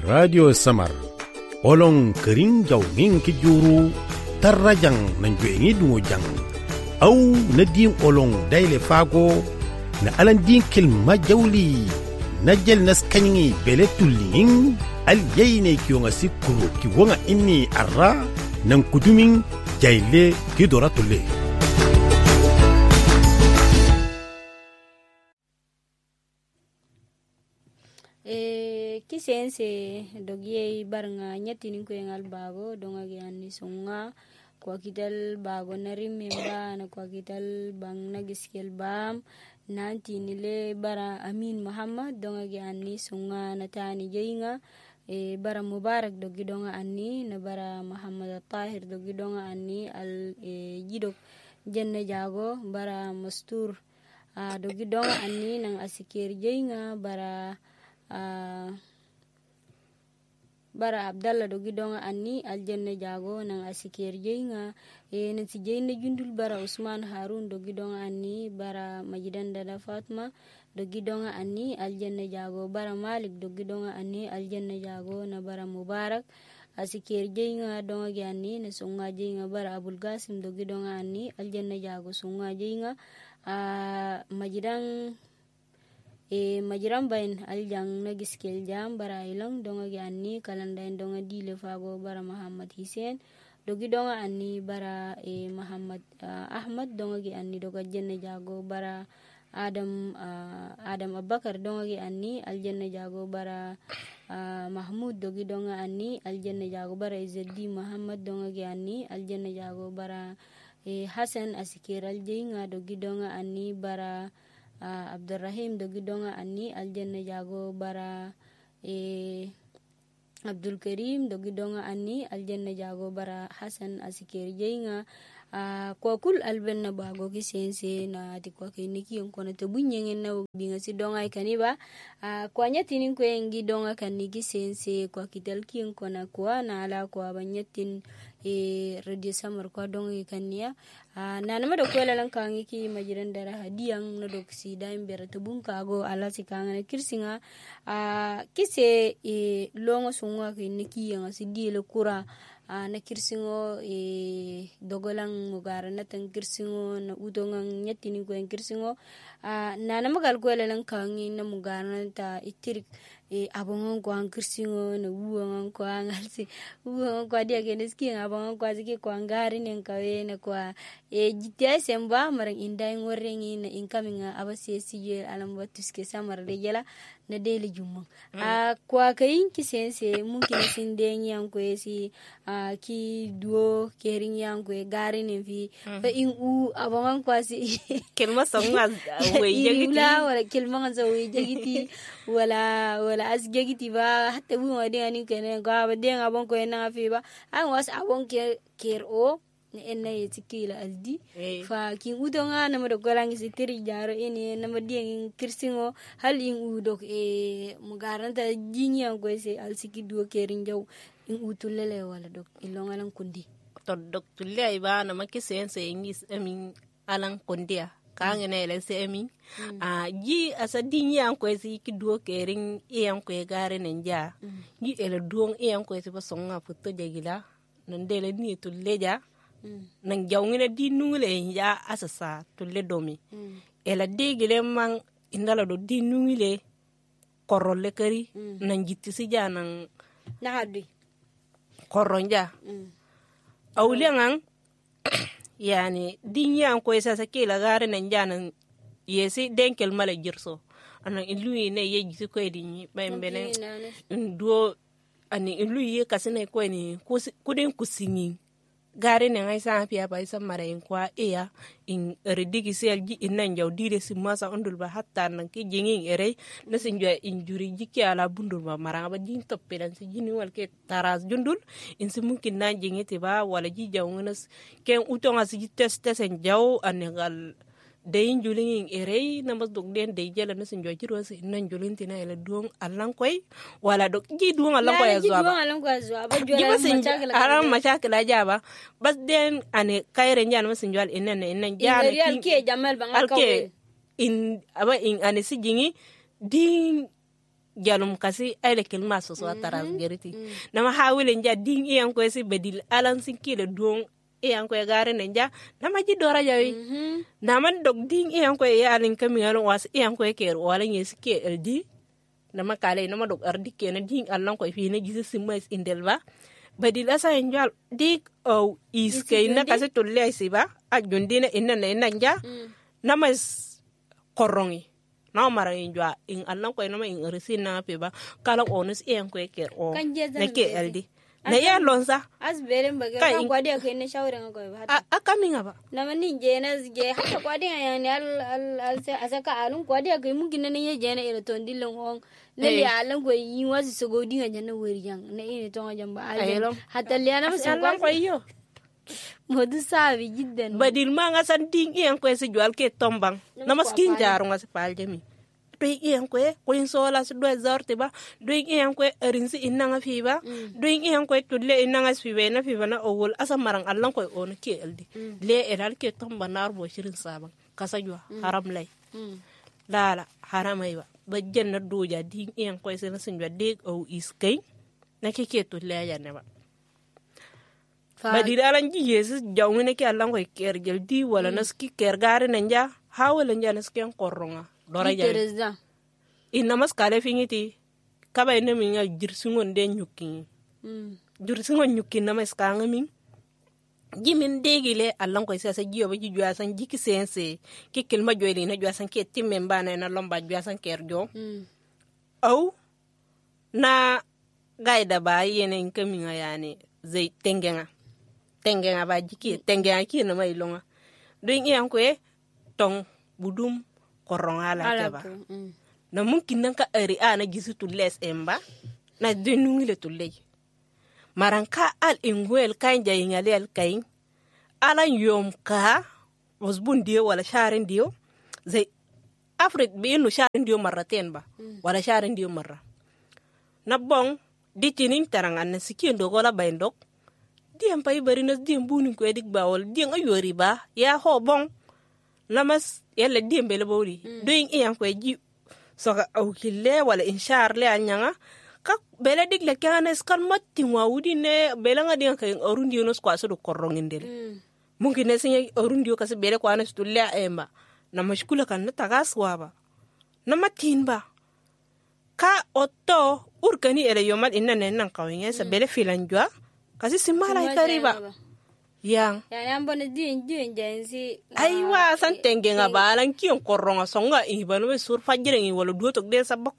Radio Samar olong kering jaw ngin ki juru tarrajang nan juengi dungo jang au na din olong daile fago na alan din kilma jawli na jel nas kanyi bele tullin al yayne ki yonga sikuru ki wonga inni arra nan kudumin jaile ki dora tulle kisense dogiye barnga nyatini ko engal bago donga gianni sunga kwa kital bago narim memba na kwa kital bang nagiskel bam nanti nile bara Amin Muhammad donga gianni sunga natani jeinga bara Mubarak dogi donga anni na bara Muhammad Tahir dogi donga anni al jidok jenne jago bara Mastur dogi donga anni nang asikir jeinga bara Abdallah dogi donga anni aljanna jago nang asikir jeinga nanti jeinna jundul bara Usman Harun dogi donga anni bara Majidan Dada Fatma dogi donga anni aljanna jago bara Malik dogi donga anni aljanna jago na bara Mubarak asikir jeinga donga gi anni na sunga jeinga bara Abul Qasim dogi donga anni aljanna jago sunga jeinga majiran bayin aljang nagiskel jam bara ilang donga gi anni kalandain donga dile fago bara Muhammad Hussein dogi donga anni bara Muhammad Ahmad donga gi anni doga jenne jago bara Adam Abubakar donga gi anni aljanna jago bara Mahmud dogi donga anni aljanna jago bara Izzeddin Muhammad donga gi anni aljanna jago bara Hasan asikir aljeinga dogi donga anni bara Abdurrahim dogi donga anni aljanna jago bara Abdul Karim dogi donga anni aljanna jago bara Hasan asikir jeinga kwa kul albenna bago kisense na ti kwa kiniki onko na tabunyengen na binga si donga ikaniba kwa nyatinin ko engi donga kaniki sense kwa kitalki onko na kwa na ala kwa banyatin Radio Samar kwa donga ikania na nama do kwela lang kangi ki majiran dara hadiyang no dok si daim bera tabung kago ala si kanga kirsinga kise longo sunga kiniki yang si diele kura na kirsingo dogolang mugara na tang kirsingo na udongang nyatini ko en kirsingo na namagal ko lang kangi na mugara na ta itirik abongon ko ang kirsingo na uwangan ko ang alsi uwangan ko dia keneski abongon ko aziki ko angari nen kawe na ko jitia semba marang inday ngorengi na incoming abasi sije alam batuske samar de jela na dele jumma kwa kayin kisense mungkin sindeng yang ko si ki duo kering yang ko gari ne fi fa in abongon ko si kelma songa we jagiti wala kelma zo we jagiti wala asjagiti ba hatta bu ma de ani kene ga ba de abon ko na fi ba an was abon ker o enna yetikila aldi fa kin udonga na mado golangi sitiri jaro ene na madien kirsingo hal in udok mugaranta jinyan ko se alsiki duo kerin jaw in utulele wala dok ilonga lan kundi to dok tulle ba na makisense ingis amin alan kundia kanga na ele se amin ji asa dinyan ko se ki duo kerin iyan ko gare nenja ji ele duon iyan ko se ba songa futo jegila non dele ni tulle ja nang jawngina di nungule ya asasa tulle domi ela degile man indala do di nungile korolle kari nang jitti si janang na hadi koronja awliangan yani dinya ko esa sakela gare nan janan yesi denkel mala jirso anan ilui ne ye jitti ko di bembene do ani ilui kasine ko ni kuden kusingi gare ne ngai sa pia ba isa mara in kwa in redigi sel ji innan jaw dire si masa ondul ba hatta nan ki jingin ere na sin jwa injuri jiki ala bundul ba mara ba din toppe dan si jini wal ke taras jundul in si mungkin na jingete ba wala ji jaw ngas ken utonga si test en jaw anegal deyin julin ere na mas dog den de jela na sin jwa jiro si innan julin tina ela duong allan koy wala dog ji duong allan koy azwa ba jwa aram machakala jaba bas den ane kayre nyan masin jwal innan jana real ke jamal bangal in aba in ane si jingi din jalum kasi ay le kilma so taras geriti nama hawile nja ding iyan ko si bedil alan sinkile duong iyan ko gare nja nama ji dora jawi nama dog ding iyan ko yalin kami alon was iyan ko ker wala nyesi ke eldi nama kale nama dog ardi ke na ding alan ko fi ne gisi simais indelba badil asa njal dik o iske na kasi tulle siba ajundina inna nja nama korongi na mara injwa in Allah ko nama in risi na pe ba kala onus en ko ker o na ke eldi na ya lonsa asbere mbaga ka kwadi ko ne shawre ko ba akaminga ba na mani jena je hata kwadi ya ne al asaka alun kwadi ko mun gina ne jena ira ton dilon on ne li alan ko yi wasu sogodi ga jana wuri yang ne ine ton jamba al hatta li ana musan ko yo modu sabi jiddan badil ma nga san ding en ko se jual ke tombang na maskin jaru nga se paljemi doy en ko in sola su do zorte ba doy en ko rinsi inna nga fi ba doy en ko tulle inna nga fi na fi na owol asa marang allan ko on ke eldi le eral ke tomba nar bo shirin sabang kasa jwa haram lay dala haramay ba jenna doja ding en ko se na sinjwa deg o iskay na ke tulle ya ne ba badil alan ji yesus jawne ke allan ko ker gel di wala naski ker gare nanja hawala nja naski en koronga dora ja inna maskale fingiti kaba ina minga jirsungon de nyuki jirsungon nyuki na maskanga min jimin degile allan ko sa jiyo ba ji jwa san jiki sense ki kilma joyli na jwa san ke timmen bana na lomba jwa san ker jo au na gaida ba yene kaminga yani zai tengenga ba jiki tengenga ki na mai longa doin iyan ko tong budum koronga la ba na mungkin nan ka ari ana gisu tulles emba na denungi le tulle maranka al ingwel kan jayingale al kain alan yom ka wasbun dio wala sharin dio zai afrit bi no sharin dio marraten ba wala sharin dio marra na bong ditinin tarangan na sikin do gola bayndok diem pay bari na diem bunin ko edik bawol diem ayori ba ya ho bong namas yalla diem bele bawli doing iyan ko ji so ka awkille wala inshar le anyanga ka bele dik le kana skal matti wawudi ne bele ngadi ka orundi no skwa so do korrongindel mungkin ne sinya orundi ko se bele ko anas tulle emba na mashkula kan na tagaswa ba na matin ba ka otto urkani ele yomal inna nan kawinga sa bele filanjwa kasi simala ikariba yang ya ambone din jensi aiwa san tenge nga balan kiyon koronga songa ibanu be sur fajire ngi wala duotok de sabba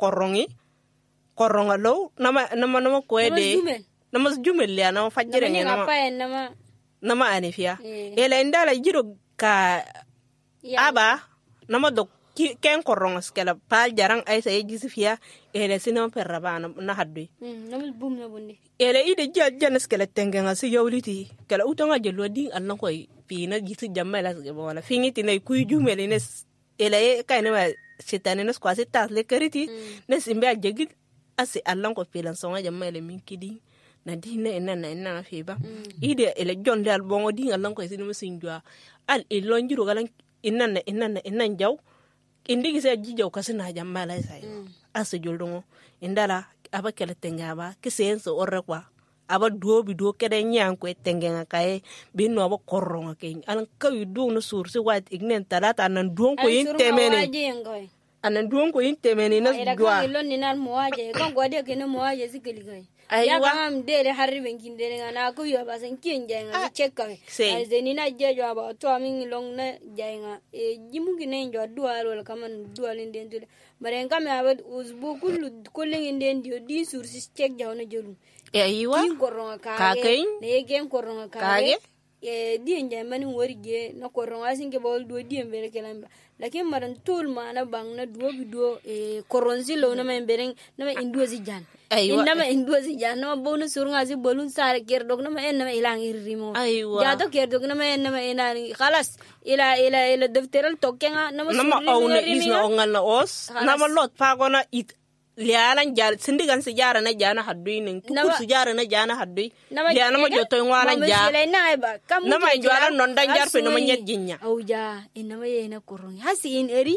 koronga lo nama ko de nama jumel ya nama fajire ngi nama anifia ele ndala jiro ka aba nama dok ken koronga skela pal jarang ay sa yisifia ele sinama perraba na haddu nama bum na bunde ele ide janas kala tengenga si yawliti kala utonga jelo ding allan koy pina gitu jamala wala fingiti nay kuy jumele nes ele kayna ma sitane nes kwasi tas le kariti nes imbe ajegit asi allan ko pilan songa jamala min kidi na dina enna fiba ide ele jonde al bongo ding allan koy sinu sinjwa al ilonjiro galan inna jaw indigi se jijo kasina jamala sai asu joldongo indala aba kala tengaba kisenso orre kwa aba duobi do kede nyanko tengenga kae binno aba korronga ke an kawi do no sursi wat ignen talata nan duon ko yintemene anan duon ko yintemene na dua ila kan ninan muaje kan gode ke no muaje sikili kai ya kam dere harri benkin dere ngana ko yo basan kin jenga chekka ai zenina jejo aba to amin long na jenga jimugi ne jo dual wala kaman dual inden dule bare ngam aba uzbu kullu inden dio di sursi chek jawna jolu aiwa kin koronga kage ne gen koronga kage di njamani warige na koronga sinke bol do di mbere kelamba lakin maran tul mana bang na duo bido koronzi lo na membere na induzi jan inama induzi jan na bonu surunga si bolun sare ker dog na en na ilang irrimo jado ker dog na en na enani khalas ila defteral tokenga na surri isna ongal na os na lot pa gona it lialan jar sindigan si jara na jana hadui ning kukur si jara na jana hadui liana ma joto ngwalan ja na ma jwala non dan jar pe no ma nyet jinya au ja inama ye na korong hasi in eri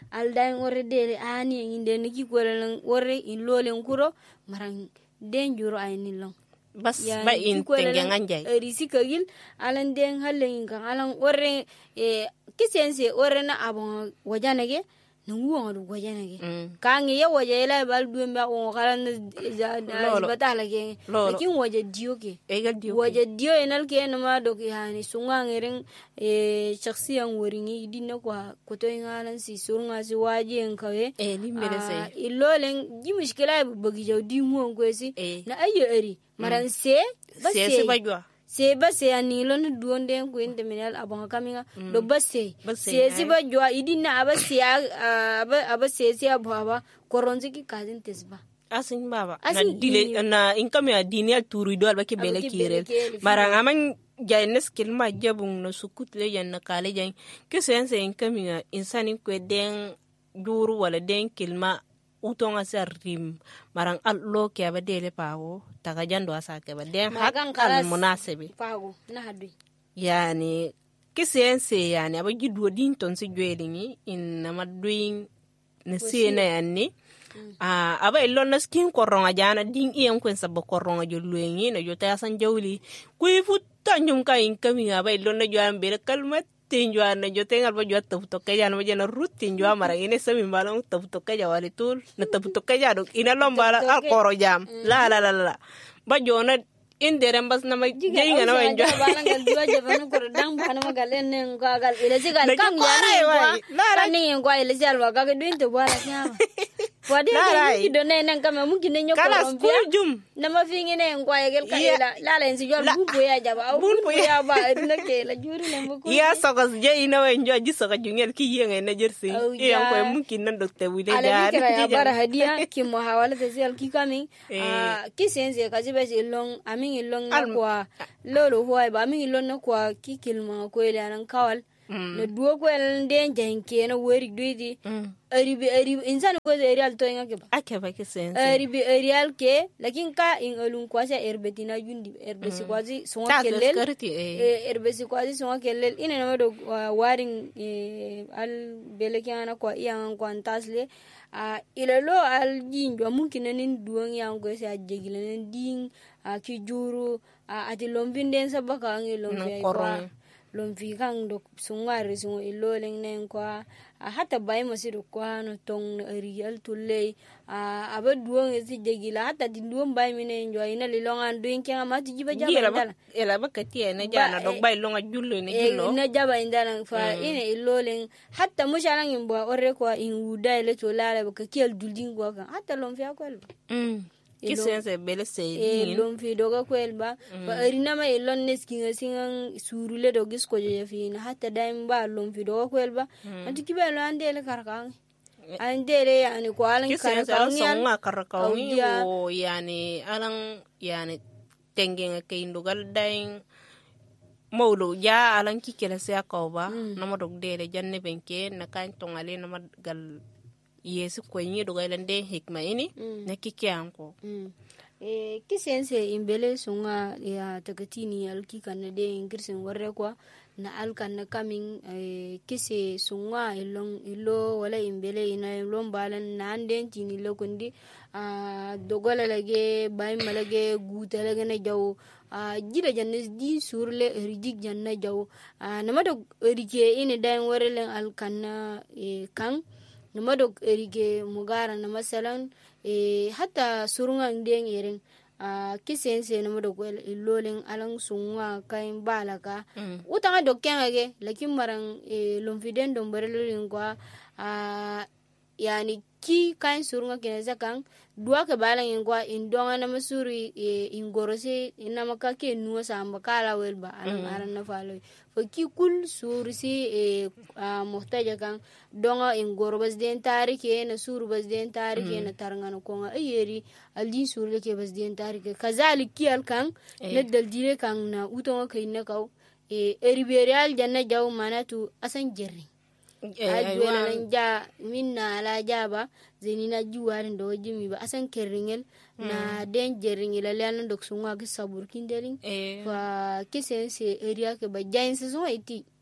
aldain ore dele ani inde niki kolen ore in lolen kuro marang den juro ayni long bas ba in tengen anjay risi kagil alan den halen kan alan ore kisense ore na abon wajanage nungu du wajanage kangi ya wajela bal duemba o kalan batala ge lakin waje dioke waje dio enal ke nama do yani sunga ngeren shakhsiyan woringi dinna kwa koto ngalan si surunga si waje enkawe ni merese ilolen ji mishkila bagi jawdi mu ngwesi na ayo eri maran se bajwa se base ani lon duonde ko inde minal abon kaminga do base se ba jwa idina abase se ababa koronzi ki kazin tesba asin baba na dile na inkame adini turu do alba ke bele kirel marang aman jaynes kilma jabung no sukut le yan kale jay ke sense inkame insani ko den duru wala den kilma utonga sarim marang allo ke ba dele pawo taga jando asa ke ba den hakan kal munasabi pago na hadu yani kisense yani aba jidwo din ton si jwelini in na maduin na sena yani aba illo na skin koronga jana din iyam kwen sabba koronga jolwengi na jota san jawli kuy futta nyum ka in kami aba illo na jwan bere kalmat tinjwa na jotengal ba jwa tapu tokeja na jana rut tinjwa mara ine sami balong tapu tokeja wali tul na tapu tokeja do ina lombala al koro jam la ba jona indere mbas na ma jeyga na wenjo balangal diwa jabanu ko dang bana magal en ngagal ile sigal kam ya ni ko ile sigal wa ga do wala nyama wadi ni do nenen kama mungkin ne nyoko rompia na mafingi ne ngwa yegel kaila la ensi jol bubu ya jaba au bubu ya ba na ke la juri ne mbuko ya sokas je ina wenjo ji soka jungel ki yenge na jersi ya ko mungkin nan dokte wile ja ya bara hadia ki mo hawala tesial ki kami ki sense kajibe long amin long na kwa lolo hoy ba amin long na kwa ki kilma ko ile nan kawal na duo ko den janke na wori duidi aribi insan ko erial to ngake ba akeba ke sense erial ke lakin ka in olun kwasa erbetina jundi erbesi kwazi songa kellel erbesi kwazi songa kellel ina na do waring al belekana kwa yang kwantasle ilalo al jinjo mungkin nin duong yang ko sa jegilen ding ki juru ati lombin sabaka ngi lombe lomfi kang dok sungwari sungo iloleng nen kwa hata bai masido kwa no tong rial tulle aba duong esi jegila hata di duong bai mine njo ina lilongan duing kenga mati jiba jaba ela bakati na jana dok bai longa jullo ne jullo na jaba indala fa ina iloleng hata mushalang imbo orre kwa inguda ile tolala bakakiel dulding kwa kan hata lomfi akwel kisense bele se lom fi doga kwelba ba arina ma elon neskinga singan surule do gis ko je fi na hatta daim ba lom fi doga kwelba anti kibelo andele karkang andele yani ko alan karkang songa karkang o yani alang yani tengen ke indugal dain mawlo ja alan kikela se akoba namo dog dele janne benke na kan tongale na gal yesu ko nyi do gailande hikma ini na kike anko kisense imbele sunga ya tagatini alki kanade ingirsin warre kwa na alkan na coming kise sunga ilo wala imbele ina lombalan na anden tini lokundi dogola lage bay malage guta lage na jaw jida janne di surle ridik janna jaw namado rike ine dan warelen alkan kan namadok erige mugara na masalan hatta surunga ndeng yeren kisense namadok wel ilolen alang sunga kain balaka utanga dokkanga ge lakin marang lomfiden dom barelin kwa yani ki kain surunga keneza kan dua ke balang kwa indonga na masuri ingorose inamaka ke nuwa samba kala welba aran na falo ki kul surisi muhtaja kan donga ingoro bas den tarike na suru bas den tarike na tarngana ko ayeri aldin surle ke bas den tarike kazalik kial kan na daldire kan na utonga kayna kaw eriberial janna jaw manatu asan jerri adwena nja minna la jaba zenina juwarin do jimi ba asan kerringel na den jerringel ala dok sunga ke sabur kindeling fa kisense area ke ba jainse so iti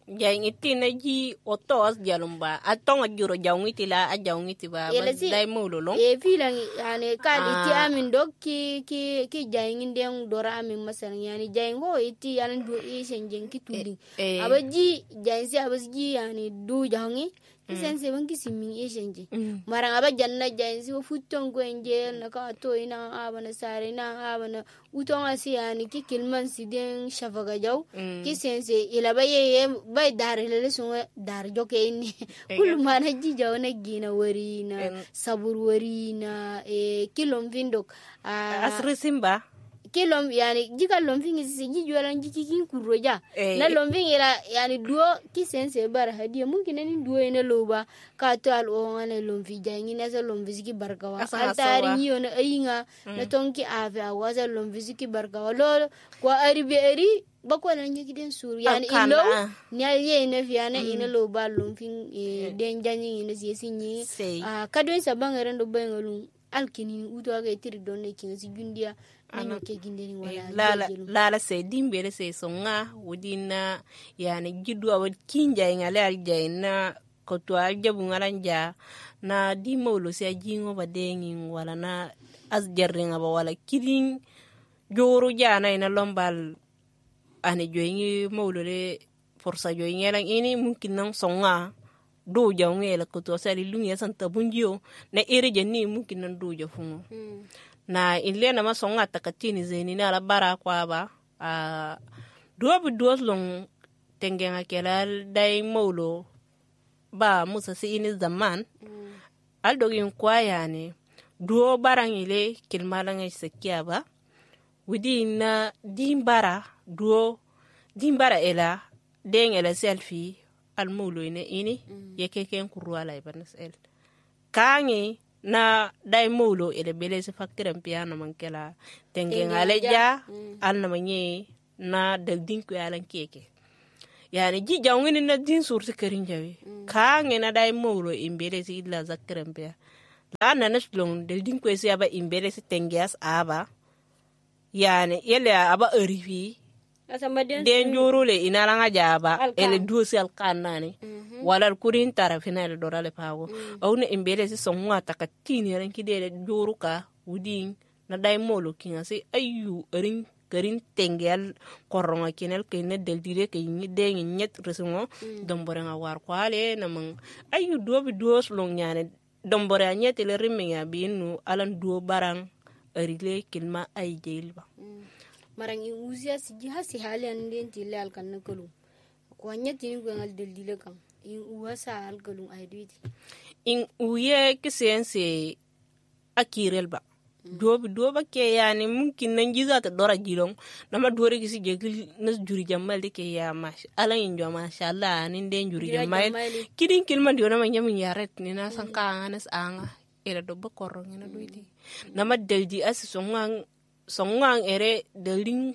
Jay iti na ji otos jalum ba. Atong ajuro jawng iti la ajawng iti ba. Dai mo lulong. Filang yani kan iti amin dog ki jayngin deng dora amin masalan yani jayng ho iti yanan do senjeng ki tuding. Abaji jayngsi abasji yani du jawngi kisense banki simming senje. Marang aba janna jayngsi wo futton ko enjel na ka to ina abana sare na abana utong asi yani ki kilman sideng shafaga jaw kisense ilaba ye bay dar lele sunga dar joke ni kul mana ji jaw na gina wari na sabur wari na kilom vindok asri simba kilom yani jika lomfing isi ji jualan jiki kin kuroja na lomfing ila yani duo kisense bar hadiya mungkin ni duo ina loba ka to al o ngane lomfi jangi na sa lomfi ki barkawa altari niyo na ayinga na tonki ave awaza lomfi ki barkawa lo kwa aribe eri bako na ngi den sur yani ilo ni ye na fiana ina loba lomfing den jangi ina sinyi kadwen sabanga rendo bengalung alkini uto aga tiri donne kinsi jundia ano ke gindeni wala lala se dimbele se songa wudina yani gidu awad kinja ngale aljaina ko to aljabu ngalanja na di mawlo se jingo ba dengin wala na asjarringa ba wala kidin joru jana ina lombal ane joyingi mawlo le forsa joyingi lan ini mungkin nang songa do jawngé la ko to sali lungi santa bunjio na ere jenni mungkin nan do jafungo na ile na masonga takatini zeni na la bara kwa ba duobu duos long tengenga kelal dai maulo ba musa si ini zaman aldogin kwa yani duo barang ile kilmalanga sekia ba widi na dimbara duo dimbara ela deng ela selfie al maulo ini yekeken kurwala ibanas el kangi na dai molo ele bele se fakkiran piano mankela tengen aleja al na manye na dal din ko yalan keke yani ji jawngini na din surti kerin jawi kange na dai molo imbele si illa zakkiran pia la na naslong dal din ko si aba imbele si tengias aba yani yele aba erifi den jurule inalanga jaba ele duosi alkanani wala kurin tarafina ele dorale pago awne imbele si songa takatini ranki de juruka udin na dai molo kinga si ayu erin garin tengel koronga kinel kene del dire ke ni de nyet resumo dombore nga war kwale na mang ayu dobi duos long nyane dombore nyet le riminga binu alan duo barang erile kilma ay jelba marang in uzia si hasi hali anden tile al kan nakulu ko nyati ni ko ngal del dile kan in uwasa al galum ay duiti in uye kisense akirel ba doba ke yani mungkin nan jiza ta dora gilong nama dore kisi jegil nas juri jamal de ke ya mash ala in jo mashallah nin den juri jamal kidin kilman dio nama nyamin yaret ni na sanka anas anga era do ba korong na duiti nama deldi as songang ere dulding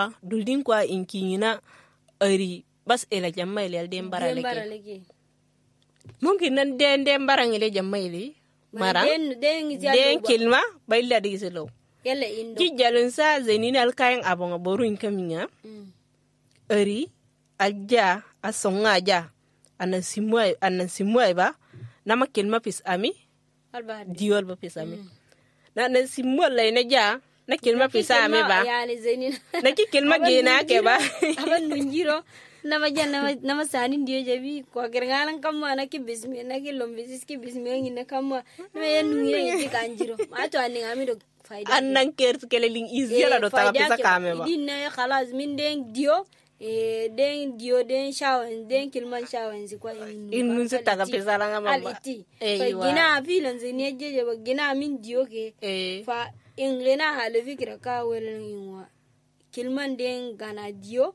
kwa inkina ari bas ela jamal el dem baraleke mungkin nan den barang ele jamal marang den kilma bayla di selo yalla indo ki jalun sa zenin alkayen abonga borun kaminya ari alja asonga ja anan simwai ba nama kilma pis ami alba diol ba pis ami na simwai la ina ja na kilma pis ami ba yani zenin na ki kilma gena ke ba aban nunjiro nama sani ndio jabi ko gergalan kamma na ki bismi na ki lombisis ki bismi ngi na kamma na ya nungira ki kanjiro ato ani ngami do faida annan kertu keleling izela do ta pisa kame ba dinna ya khalas min den dio den shawan den kilman shawan si kwa inu se ta pisa la ngama ba gina filan zini jeje ba gina min dio ke fa ingena hale fikira ka welen yinwa kilman den gana dio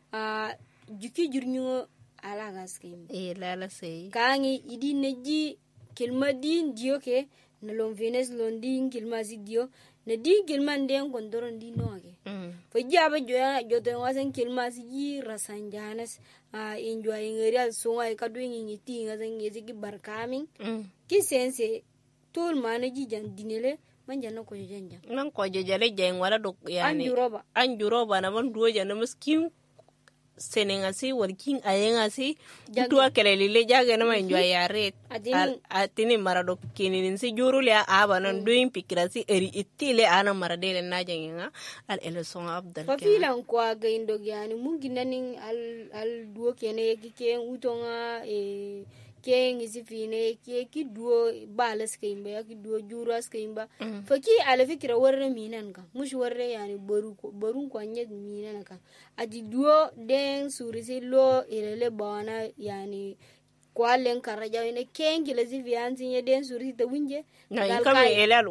juki jurnyo ala gaskim lala sei kangi idi neji kilma din dio ke na lon venes lon din kilma si dio na din kilma den kondoron din no ke fa jaba joto wasan kilma si rasanjanas enjoy ngerial songa ka do ngi ti ngazan ngezi ki barkamin ki sense tol manaji jan dinele manjana ko janja nan ko jejale jeng wala do yani anjuroba na man duo jana miskin senengasi walking ayengasi dua kelele jaga nama enjoy yare atini marado kinin si juru le aba non doing pikirasi eri itile ana maradele najenga al eleson abdal fa filan kwa ga indo yani mungkin nanin al duo kene yake utonga ke ngisi fine ki duo balas kaimba ki duo juras kaimba fa ki ala fikira warre minan ka mush warre yani barun ko anya minan ka aji duo den surisi lo ilele bana yani kwalen karaja ine kengi la zivianzi ye den surisi ta winje na kame elal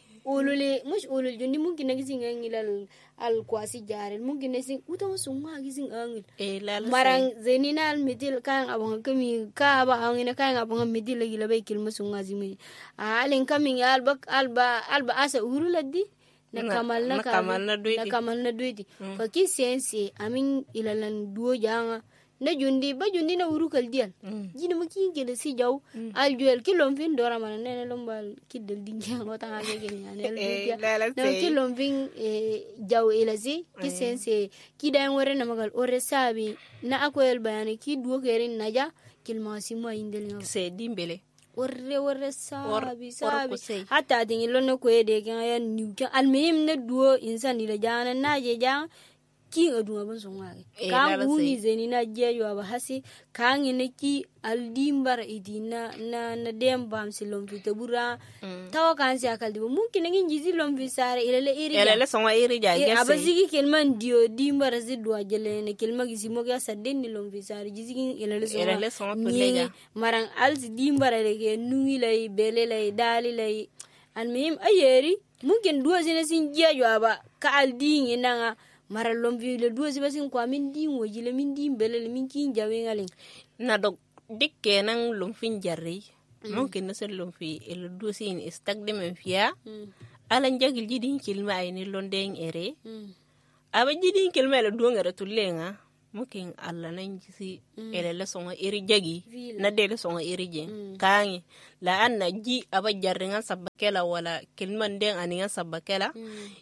ululi mush ulul jundi mungkin nagisi ngilal al kwasi jarel mungkin nesin utama summa gisin angil marang zeninal midil kan abang kami ka ba angina kan abang midil lagi labai kilma sunga zimi alin kami alba asa uruladdi na kamal na duiti faki sense amin ilalan duo janga na jundi na urukal dial jina maki gele si jaw al juel kilom fin dora man ne lombal kidel dinga ngota ngake gele ne na kilom fin jaw elasi ki sense ki dan wore na magal ore sabi na akoyel bayani ki duo kerin naja kilma simo indel se dimbele warre sabi hatta din ilon ko ede kan ya niuka almihim na duo insan ila jana naje jang ki adunga ban songa kan wuni zeni na jeyo aba hasi kan ne ki aldimbar idina na dem bam silom fitabura tawa kan si akal dibo mungkin ngin jizi lom fisare ilele songa iri ja aba zigi kelman dio dimbar zidwa jele ne kelma gizi mo ga sadden ni lom fisare jizi ilele songa tulega marang alzi dimbar rege nungi lay bele lay dali lay almihim ayeri mungkin duwa zine sin jeyo aba ka aldingi nanga mara lomvi le duozi basin kwa min din wojile min din belele min kin jawe ngalen na dog dikke nan lomfin jarri mungkin na sel lomfi el duozi in istagde men fiya alan jagil jidin kilma ay ni londen ere aba jidin kilma le duongere tulenga mungkin alla nan jisi ele le songa iri jagi na de le songa iri je kangi la anna ji aba jarri ngan sabakela wala kilman den ani ngan sabakela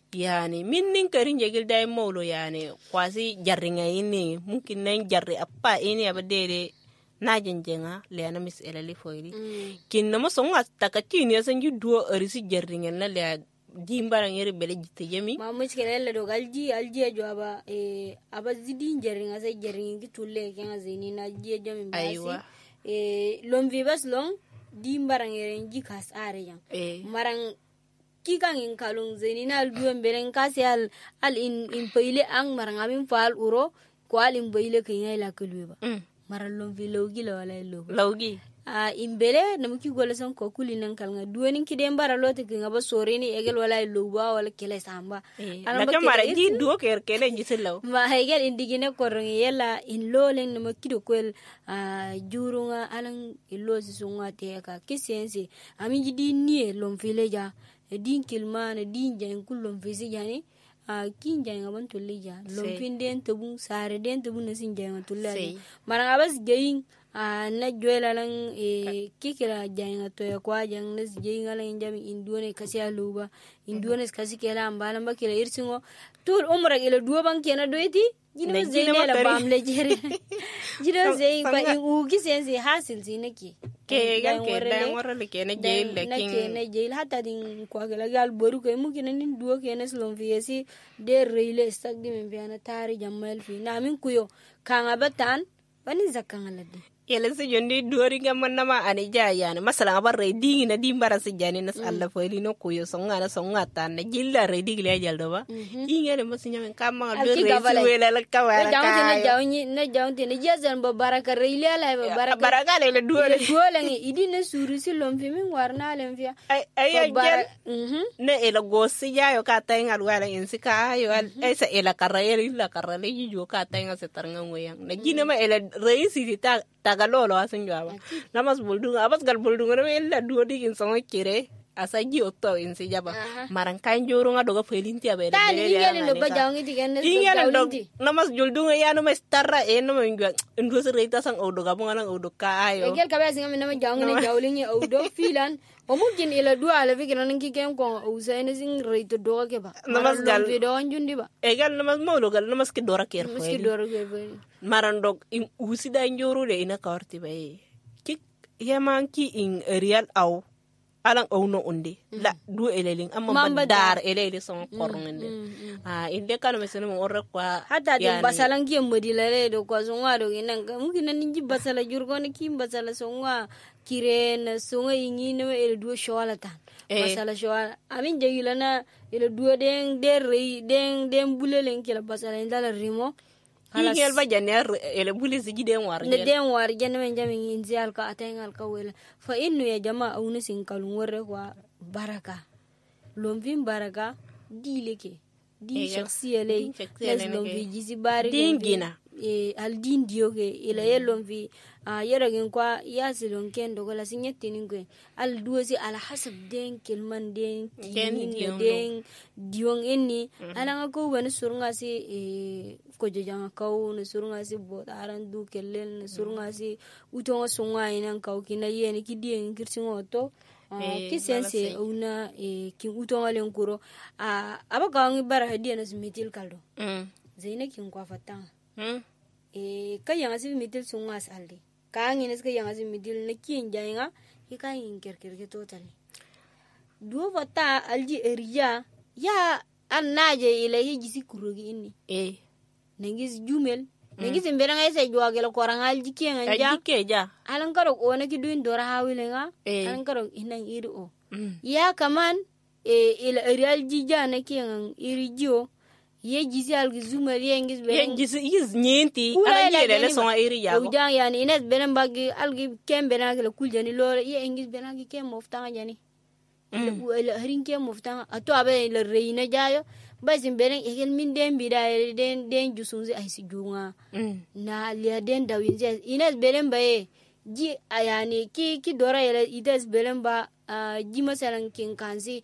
yani min nin karin jegil day mawlo yani kwasi jarri ngayini mungkin nan jarri appa ini aba de na jenjenga le ana mis ele le foyri kin no mo songa takatini sanju duo arisi jarri ngan na le dimbarang yeri bele jitte jemi mamu cikele do alji jo aba zidin jeringa sai jeringa gitulle kenga zini na je jami basi lomvi bas long dimbarang yeri jikas are yang marang kikan in kalung zini na duwen belen kasi al in peile ang marang amin fal uro ko al in beile kenya la kulwa marang lomvi lawgi la wala lawgi imbele namuki gola san ko kulinan kalnga duwenin kiden bara lote kinga ba soreni egel wala luba wala kele samba ala ba mara ji duo ker kele jiselaw ma hegel indigine korongi yela in lolen namuki do kwel jurunga alan ilosi sunga teka kisense ami jidi nie lom fileja din kilmana din jan kullum fisi jani kin janga ban tulija lom fin den tabun sare den tabun nasin janga tulade maranga bas geyin na joela lang kikira janga to ya kwa jang nas jinga lang jami indone kasi aluba indone kasi kela ambala mbakira irsingo tul umra ila duwa ban kena doiti jino zene la bamle jere jino zey ba u kisense hasil sinaki ke gal ke dan warale kena jail lakin na jail hatta din kwa gala gal boru kay mungkin nin duwa kena slom fiesi de reile stag di men biana tari jamal fi na min kuyo kanga batan bani zakanga ladde yele se jondi duori gamman nama ani jayane masala abar reading na dimbara se jani nas alla foili no kuyo songa tan na jilla reading le jaldo ba ingere masinya men kama do resuela la kawara na jawni na jazan ba baraka reile ala ba baraka le duore ngi idina suru si lomfi min warna len fiya ay jel ne ela gosi jayo ka taynga wala insika yo ay sa ela karayel la karale ju ka taynga se tarnga ngoyang na jina ma ela reisi ta tagalolo asin jaba namas buldunga abas gal buldunga me ella duodi kin songo kire asa ji otto in si jaba maran kan joro nga doga felinti abe tan ingel no ba jawngi tigan ingel dog namas juldunga ya no mes tarra e no menga ndo se reita sang odo ga bunga nang odo ka ayo ingel kabe singa mi nama jawngi ne jawlingi odo filan o mungkin ila dua ala fikira nan ki ken ko usaine sing reito do ke ba namas gal do anjundi ba egal namas mawlo gal namas ke dora ker miski do ke ba maran dog in usida njoro de ina karti bay kik yaman ki in real aw alang ono onde la du eleling amma bandar elele son kornende inde kanu mesene mo orre kwa hata de basalan ki modilale do ko songa do inan mungkin nan ji basala jurgo ne ki basala songa kiren songa ingi no el du shawalatan basala shawal amin jegilana el du den derri den bulelen kila basala ndala rimo higel ba janer ele buli sigi den war ne den war janne men jami inzial ka atengal ka wela fa innu ya jama awnu sin kalun warre kwa baraka lomvin baraka dileke di shakhsiyale les lomvi jisi bari dingina al din dioge ila yelom vi yeragin kwa yasilon ken do la sinyetin ngwe al duosi ala hasab den kelman den den diong inni ala ngako wen surunga si ko jojanga kaw ne surunga si bo aran du kellen ne surunga si utonga sunga inan kaw kina yene ki dien kirsingo to ki sense una ki utonga len kuro aba kawangi bara hadiya na smitil kaldo zaina kin kwa fatanga ka yanga si mitil sunga saldi ka ngines ka yanga si mitil na kin jainga ka yin kerker ke totally duo vata alji eriya ya annaje ilahi jisi kurugi inni nengis jumel nengis imberanga isa juagel korang alji kenga alan karo ona ki duin dora hawilenga alan karo inang iri o ya kaman ila erial jija na kenga iri jio ye jisi algi zuma yengis beren ye jisi is nyenti ala yele le son iri yago ujang yani ines beren bagi algi kem beren kala kuljani lo ye engis beren gi kem moftanga jani le harin kem moftanga ato abe le reina jayo basin beren egel min den bida den jusunzi ay si junga na le den dawinze ines beren baye ji ayani ki dora yele ides beren ba ji masalan kin kansi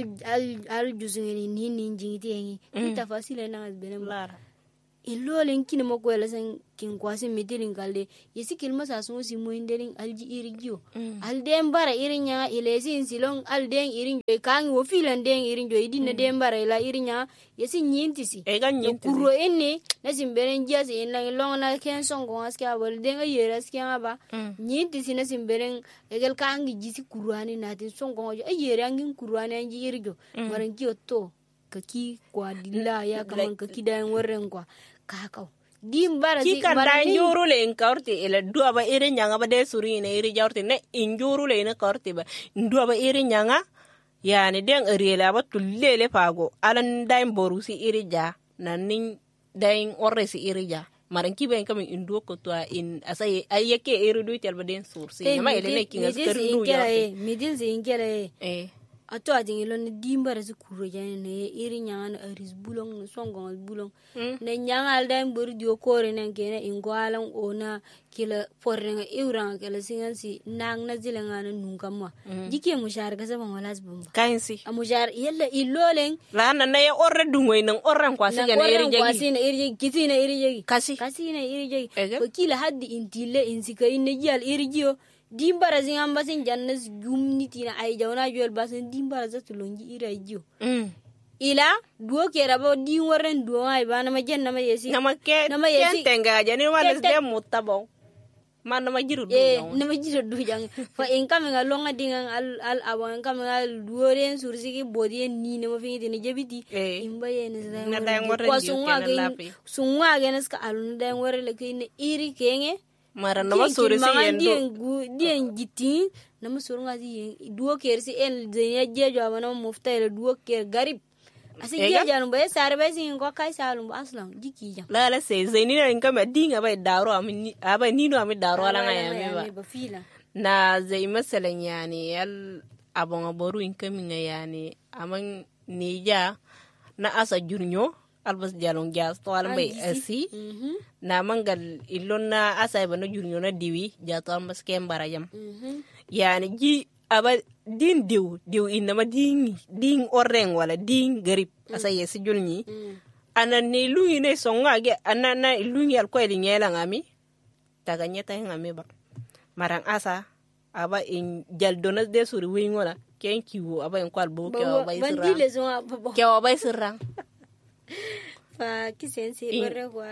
al juzuni ni jingiti yangi ita fasile na benem lara ilolen kin mo ko lasan kin kwasi mitilin kalde yesi kilma sasu si mo indelin alji irigio alden bara irinya ilesi silon alden irin joy kan wo filan den irin joy dinna den bara ila irinya yesi nyinti si kuro enne nasim beren jas en la long na ken songo aska bol den ayera aska ba nyinti si nasim beren egel kan gi jisi kurani na tin songo ayera ngin kurani anji irigio maran ki to kaki kwa dilla ya kaman kaki dan warren kwa kakau dimbara si kan dan juru le enkorti ele dua ba ire nyanga ba de suri ne ire jorti ne injuru le ne korti ba dua ba ire nyanga yani den ariela ba tullele pago alan dan borusi ire ja nanin dan orresi ire ja maran ki ben kamin indu ko to in asay ayeke ire du tel ba den sursi ma ele ne kinga skeru ya midil se ingere ato ajingilo ne dimbara su kuro jane ne iri nyanga aris bulong songo bulong ne nyanga aldan buri dio kore nan kene ingwalan ona kila porrenga iuranga kala singansi nang na zilenga na nungkamwa jike mushar ka sama walas bumba kainsi amushar yalla ilolen la na ya orre dungoy nang orran kwasi gane iri jegi kwasi na iri jegi kitina iri jegi kasi na iri jegi ko kila haddi intile insika inne jal iri jio dimbara zingamba sin jannas gumniti na ay jawna jol basen dimbara zatulonji ira jio ila duo kera bo di warren duo ay bana ma jenna ma yesi na ma yesi tenga jani wala de mutabo man ma jiru du na ma jiru du jang fa en kam nga longa dingan al awan kam nga duo ren sursi ki bodi ni ne ma fingi ni jebiti imba yen na dang warren sunwa gen ska alun dang warren le kine iri kenge mara nama sore si yendo dien jiti nama sore ngazi duo kersi en zenya jejo abana mufta ele duo ker garib asi jejo anu bae sare bae sin ko kai salum aslan jiki jam la se zeni na ngam dinga bae daro ami aba nino ami daro ala ngaya ba fila na zai masalan yani al abon aboru inkam yani aman nija na asa jurnyo albas jalong jas to almay asi na mangal ilon na asay bana jurnyo na diwi jato albas kem barajam yani ji aba din diw inama din oreng wala din garip asa yesi julni anan ne lungi ne songa ge anana lungi al ko elinyela ngami taga nyeta ngami ba marang asa aba in jaldonas de suri wingola ken kiwo aba en kwal bo ke aba sirra fa kisense ore kwa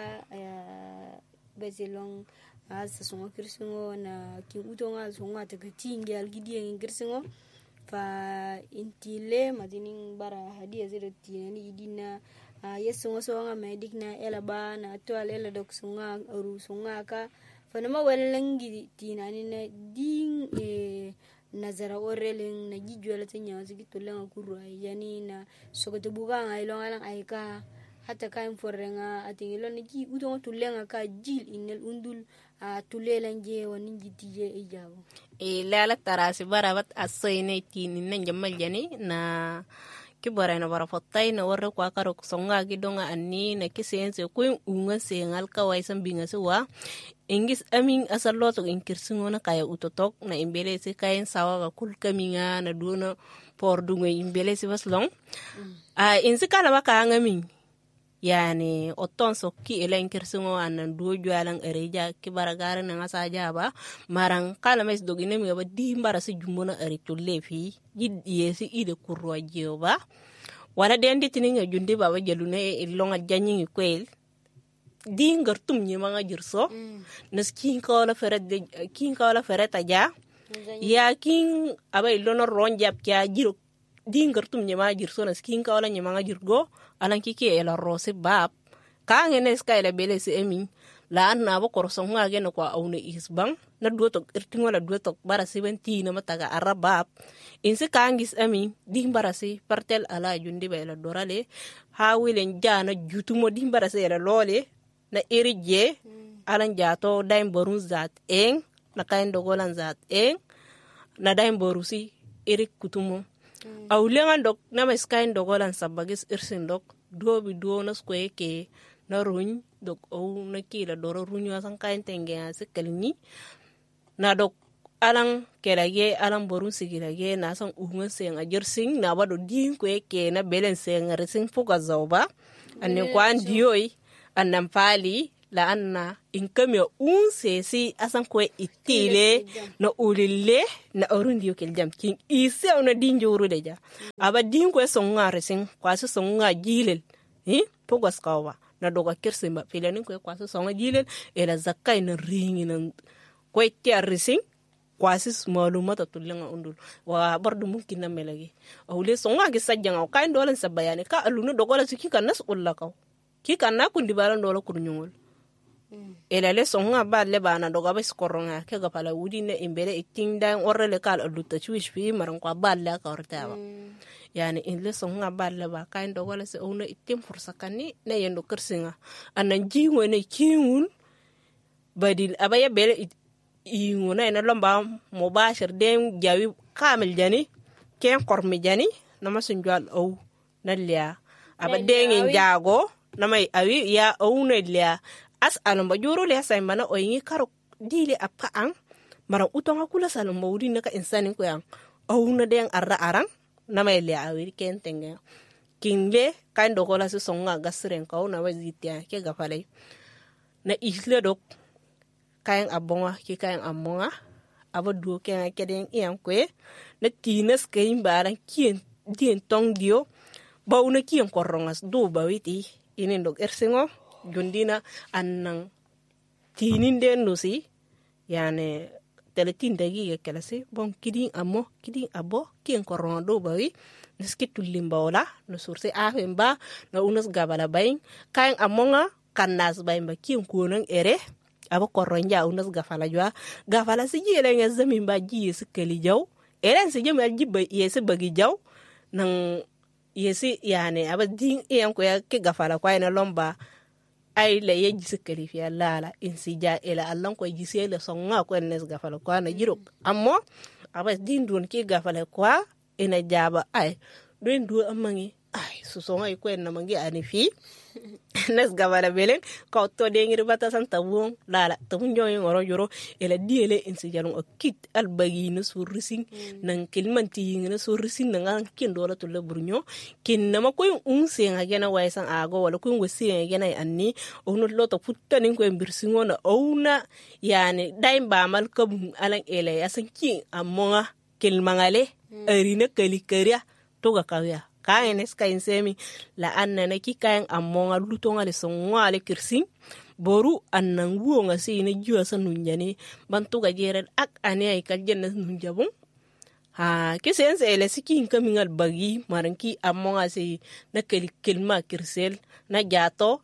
bezilong asa songa kirsingo na kin utonga songa taga tingi algidien kirsingo fa intile madinin bara hadiya zira tinani idina yesunga songa medikna ela ba na toal ela dok songa ru songa ka fa nama walangi tinani na din nazara oreleng na gijwala tanya zigito lenga kurwa yani na sokoto buga ngailong alang aika hata kain forrenga atingilo na gi udong tulenga ka jil inel undul tulelan je woni gitije ijawo lala tarasi barabat asoyne tinin nan jamal jani na kibara na bara fotai na warre kwa karo songa gidonga anni na kisense kuin unga sengal kawai sambinga suwa ingis amin asaloto inkirsingo na kaya utotok na imbele se kayen sawa ga kul kaminga na duna por dunga imbele se baslong insi kala baka ngamin yani oton so ki elen kirsingo anan do jwalan ereja kibara garan na saja ba marang kala mes dogine mi ba di mbara se jumona ere tolle fi jiddi si ide kurwa jeoba wala den ditininga jundi baba jelune longa janyi kwel di ngartum nyi manga jirso nas kin kala feret aja ya kin aba ilono ronjap kya jiro di ngartum nyi ma jirso nas kin kala nyi manga jirgo alan kiki ela rose bab ka ngene ska ela bele si emi la na bo korso nga gene ko awne isbang na duoto irtingo la duoto bara 70 na mataga arabab insi kangis emi di barasi partel ala jundi ba ela dorale ha wilen jana jutumo di barasi ela lole na irije alan jato daim borun zat eng na kain dogolan zat eng na daim borusi irik kutumo awlengan dok na mes kain dogolan sabagis irsin dok dobi do na skwe ke na runy dok o na kila doro runyo asan kain tenge asikalni na dok alang kelage alang borun sigilage na san unga seng ajersing na bado din kwe ke na belen seng resing fuga zawba anen kwan dioi anam pali la anna inkamya sesi asan kwe itile na ulile na orundio kel jam king ise ona dinjuru deja aba din kwe songa resing kwaso songa jilel pogos kawa na doga kirsimba filanin kwe kwaso songa jilel ela zakai na ringi na kwe tia resing kwasis malumata tulenga undul wa bardu mumkin na melagi awle songa gisajjanga kain dolan sabayane ka alunu dogola sikika nas ullakaw kika na kundi balan dola kurnyungol ela le songa ba le bana doga bes koronga ke ga pala wudi ne imbere itinda orrele kal aluta chuish fi maran kwa balla ka ortawa yani in le songa ba le ba kain dogola se ona itim fursa kanni ne yendo kersinga anan jiwo ne kiun badil abaya bele inguna ina lomba mubashir dem jawi kamil jani ken kormi jani nama sunjal au nalia aba dengin jago nama awi ya au nalia as alamba juro le sai mana oyingi karo dile apka ang mara utonga kula salamba wudi naka insani ko yang au na den arra arang nama le awi ken tenge kingle kan do kola su songa gasren ko na wazitia ke gafale na isle dok kayan abonga ki kayan amonga aba duo ken akeden iam kwe na tinas kayin baran kien dien tong dio ba una kien korongas do bawiti inen dok ersengo jundina annang tinin den nusi yani teletin dagi kelasi bon kidin abo kien koronga do bawi niskitul limbawla no surse afemba na unas gabala bayin kayan amonga kannas bayin ba kien kuonang ere aba koronja unas gafala jwa gafala siji elenga zamin ba ji sikali jaw elen siji ma jibba yesi bagi jaw nang yesi yani aba din en ko ya ke gafala ko ina lomba ay le yeji sikali fi lala insija ela allan ko ji sele songa ko nes gafala ko na jiro ammo aba din don ke gafala ko ina jaba ay don do amangi ay su songa ko en mangi ani fi nas gabala belen ka to de ngir bata san tabun lala tabun joy ngoro joro ela diele insi jalun akit albagi na surrisin nan kilmanti ngina surrisin nan kin dola to lebrunyo kin nama ko unse ngagena waisan ago wala ko ngwesi ngagena anni ono loto puttanin ko mbirsingo na ouna yani daim ba mal kabun alan ele asan kin amonga kilmangale arina kalikaria toga kawya kayan eskain semi la anna na ki kayan amonga lutonga le songa le kirsin boru annan guonga si ne jua san nunjani bantu ga jeren ak ane ay kaljen na nunjabun ha kisen se ele sikin kamingal bagi maranki amonga si na kelma kirsel na jato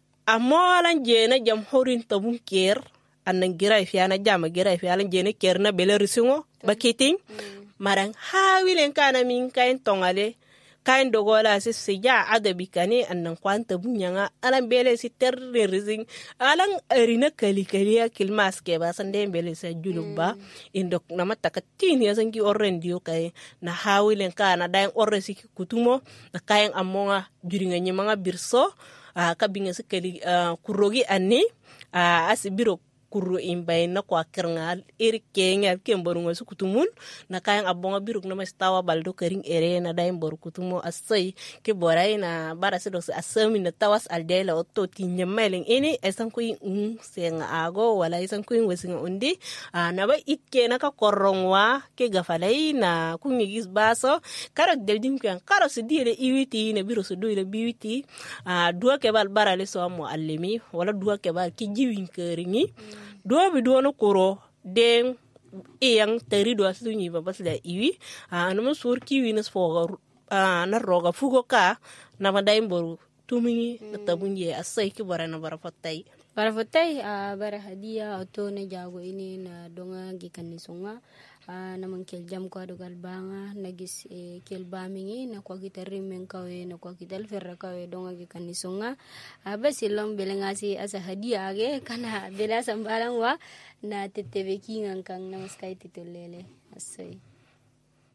amolan je na jam horin tabun ker annan girai fiana jama girai fiana je ne ker na belerisingo bakiting marang hawilen kana min kain tongale kain dogola si seja adabi kane annan kwanta bunyanga alan bele si terrorising alan arina kali kilmas ke ba sande bele sa julumba indok namata katini asangi orrendio kay na hawilen kana daing orre si kutumo na kayan amonga juringa nyamanga birso kabinga si kali kurogi anni asibiro kuru imbay na kwa kerngal irkengal kemborungo su kutumun na kayang abonga biruk na mastawa baldo kering ere na daim bor kutumo asay ke boray na bara sido asami na tawas aldela otto tinyameleng ini esan ko yung senga ago wala esan ko yung wesinga undi na ba itke na ka korongwa ke gafalay na kungigis baso karo deldim kan karo si dire iwiti na biro su duile biwiti dua ke bal bara le so mo allemi wala dua ke bal ki jiwin keringi dua bi dua no koro den iyang teri dua sunyi ba bas da iwi anama sur kiwi nas foga na roga fugo ka na madai boru tumi na tabunye asai ki bara na bara fatai bara hadia auto na jago ini na donga gikan ni sunga naman kel jam ko adugal banga nagis kel bamingi na kwa kita rimen kawe na kwa kita alferra kawe donga gikan ni sunga basilom belengasi asa hadia age kana bela sambalang wa na tetebe kingang kang namaskay titulele asay